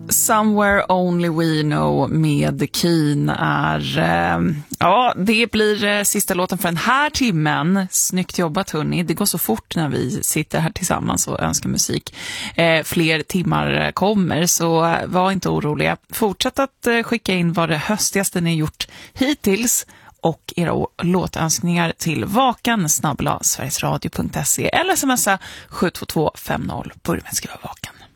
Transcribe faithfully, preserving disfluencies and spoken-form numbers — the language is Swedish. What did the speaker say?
Somewhere Only We Know med Keen är, eh, ja, det blir eh, sista låten för den här timmen. Snyggt jobbat hörni, det går så fort när vi sitter här tillsammans och önskar musik. Eh, fler timmar kommer, så eh, var inte oroliga. Fortsätt att eh, skicka in vad det höstigaste ni gjort hittills och era låtönskningar till vakan snabel-a sverigesradio punkt se eller smsa sju två två fem noll, börja med att skriva vakan.